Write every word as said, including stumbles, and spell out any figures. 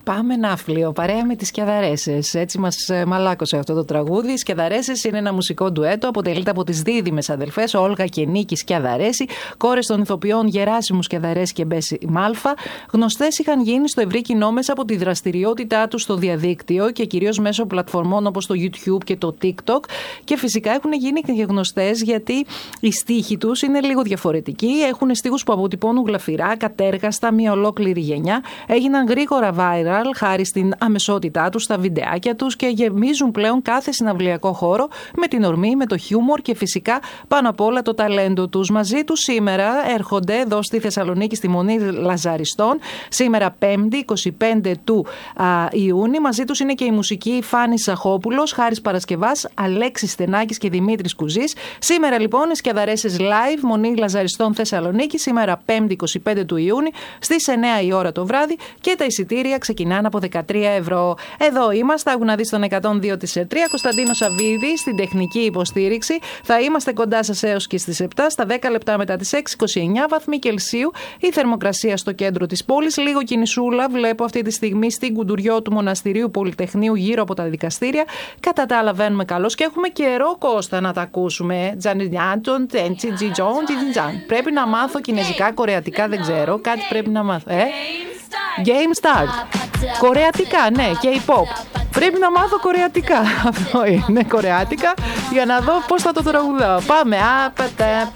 Πάμε Ναύπλιο, παρέα με τις Σκιαδαρέσες. Έτσι μας μαλάκωσε αυτό το τραγούδι. Οι Σκιαδαρέσες είναι ένα μουσικό ντουέτο. Αποτελείται από τις δίδυμες αδελφές Όλγα και Νίκη Σκιαδαρέση, κόρες των ηθοποιών Γεράσιμου Σκιαδαρέση και Μπέση Μάλφα. Γνωστές είχαν γίνει στο ευρύ κοινό μέσα από τη δραστηριότητά τους στο διαδίκτυο και κυρίως μέσω πλατφορμών όπως το YouTube και το TikTok. Και φυσικά έχουν γίνει και γνωστές γιατί οι στίχοι τους είναι λίγο διαφορετικοί. Έχουν στίχους που αποτυπώνουν γλαφυρά, κατέργαστα, μια ολόκληρη γενιά. Έγιναν γρήγορα viral χάρη στην αμεσότητά τους, στα βιντεάκια τους και γεμίζουν πλέον κάθε συναυλιακό χώρο με την ορμή, με το χιούμορ και φυσικά πάνω απ' όλα το ταλέντο τους. Μαζί τους σήμερα έρχονται εδώ στη Θεσσαλονίκη στη Μονή Λαζαριστών, σήμερα Πέμπτη είκοσι πέντε του α, Ιούνιου. Μαζί τους είναι και η μουσική Φάνης Ζαχόπουλος, Χάρης Παρασκευάς, Αλέξης Στενάκης και Δημήτρης Κουζής. Σήμερα λοιπόν οι Σκιαδαρέσες live, Μονή Λαζαριστών Θεσσαλονίκη, σήμερα Πέμπτη είκοσι πέντε του Ιούνιου στις εννιά η ώρα το βράδυ και τα εισιτήρια ξεκινάνε από δεκατρία ευρώ. Εδώ είμαστε, άκου να δεις τον εκατόν δύο της τρία, Κωνσταντίνο Σαββίδη στην τεχνική υποστήριξη. Θα είμαστε κοντά σας έως και στις επτά, στα δέκα λεπτά μετά τις έξι, είκοσι εννιά βαθμοί Κελσίου. Η θερμοκρασία στο κέντρο της πόλης, λίγο κινησούλα βλέπω αυτή τη στιγμή στην Κουντουριό του Μοναστηρίου Πολυτεχνείου γύρω από τα δικαστήρια. Κατά τα άλλα βαίνουμε καλώς και έχουμε καιρό, Κώστα, να τα ακούσουμε. Πρέπει να μάθω κινέζικα, κορεατικά δεν ξέρω, κάτι πρέπει να μάθω. Ε? Game Start. Κορεατικά, ναι, K-pop. Πρέπει να μάθω κορεατικά. Αυτό είναι κορεάτικα για να δω πώς θα το τραγουδάω. Πάμε.